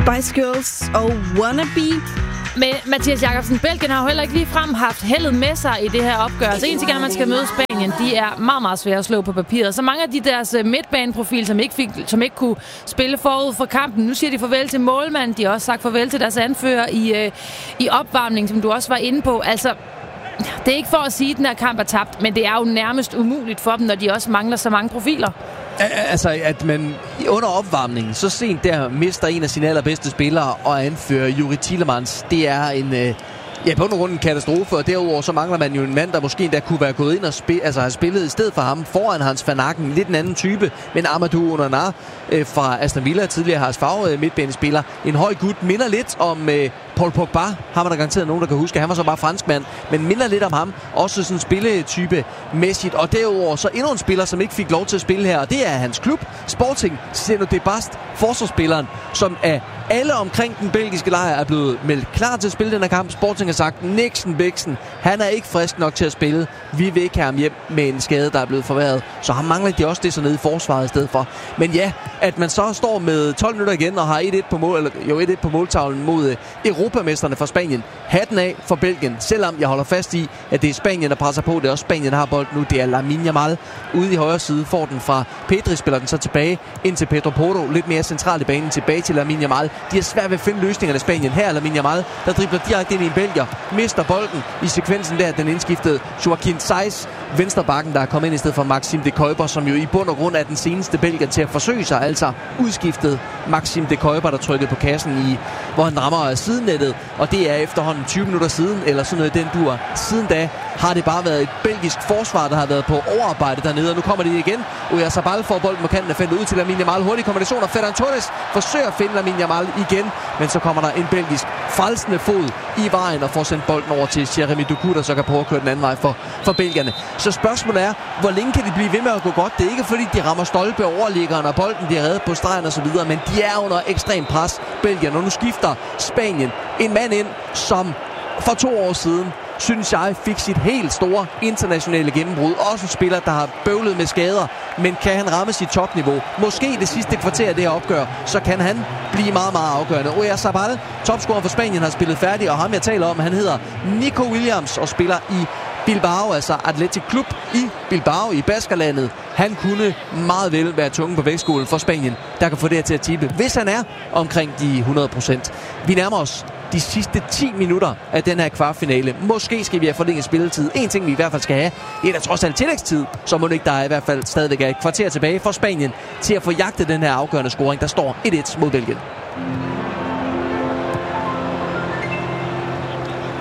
Spice Girls og Wannabe. Men Mathias Jakobsen, Belgien har jo heller ikke ligefrem haft heldet med sig i det her opgør. Altså en til gang, man skal møde Spanien, de er meget, meget svære at slå på papiret. Så mange af de deres midtbaneprofil, som ikke kunne spille forud for kampen, nu siger de farvel til målmanden. De har også sagt farvel til deres anfører i opvarmning, som du også var inde på. Altså, det er ikke for at sige, at den her kamp er tabt, men det er jo nærmest umuligt for dem, når de også mangler så mange profiler. Altså, at man under opvarmningen så sent der mister en af sine allerbedste spillere og anfører Juri Tielemans, det er en... på en runde en katastrofe, og derudover så mangler man jo en mand, der måske endda kunne være gået ind og have spillet i stedet for ham foran Hans van Aken. Lidt en anden type, men Amadou Onana fra Aston Villa, tidligere Haas Favre midtbanespiller. En høj gut, minder lidt om Paul Pogba, har man der garanteret nogen, der kan huske. Han var så bare franskmand, men minder lidt om ham. Også sådan en spilletype mæssigt. Og derudover så endnu en spiller, som ikke fik lov til at spille her, og det er hans klub, Sporting Zeno de Bast, forsvarsspilleren, som af alle omkring den belgiske lejr er blevet meldt klar til at spille den her kamp. Sporting har sagt, Nixon Bixen, han er ikke frisk nok til at spille. Vi vil ikke have ham hjem med en skade, der er blevet forværret. Så han mangler de også det så nede i forsvaret i stedet for. Men ja, at man så står med 12 minutter igen og har 1-1 på mål, eller jo 1-1 på måltavlen mod europamesterne fra Spanien. Hatten af for Belgien, selvom jeg holder fast i, at det er Spanien, der presser på. Det er også Spanien, der har bolden nu. Det er Lamine Yamal ude i højre side, får den fra Pedri, spiller den så tilbage ind til Pedro Porro, lidt mere centralt i banen, tilbage til Lamine Yamal. De er svært ved at finde løsningerne i Spanien. Her er Lamine Yamal, der dribler direkte ind i en belgier, mister bolden i sekvensen der, den indskiftede Joaquin Saiz, venstrebakken, der er kommet ind i stedet for Maxime de Kuiper, som jo i bund og grund er den seneste belgier til at forsøge sig, altså udskiftet Maxime de Kuiper, der trykkede på kassen hvor han rammer sidennettet, og det er efterhånden 20 minutter siden, eller sådan noget den dur. Siden da har det bare været et belgisk forsvar, der har været på overarbejde dernede, og nu kommer det igen. Oyarzabal får bolden på kanten og finder ud til Lamine Yamal. Hurtig kombination, og Ferran Torres forsøger at finde Lamine Yamal igen, men så kommer der en belgisk falsende fod i vejen og får sendt bolden over til Jeremy Doku, der så kan prøve at køre den anden vej for belgierne. Så spørgsmålet er, hvor længe kan de blive ved med at gå godt? Det er ikke fordi, de rammer stolpe overliggeren, og bolden bliver reddet på stregen og så videre, men de er under ekstrem pres, Belgien. Og nu skifter Spanien en mand ind, som for 2 år siden, synes jeg, fik sit helt store internationale gennembrud. Også en spiller, der har bøvlet med skader, men kan han ramme sit topniveau? Måske det sidste kvarter af det her opgør, så kan han blive meget, meget afgørende. Oyarzabal, topscorer for Spanien, har spillet færdig, og ham jeg taler om, han hedder Nico Williams og spiller i Bilbao, altså Athletic Club i Bilbao i Baskerlandet. Han kunne meget vel være tungen på vægtskålen for Spanien, der kan få det her til at tippe, hvis han er omkring de 100%. Vi nærmer os de sidste 10 minutter af den her kvartfinale. Måske skal vi have forlænget spilletid. En ting, vi i hvert fald skal have, det er da trods alt tillægstid, så må det ikke, der er i hvert fald stadigvæk et kvarter tilbage for Spanien til at få jagtet den her afgørende scoring, der står 1-1 mod Belgien.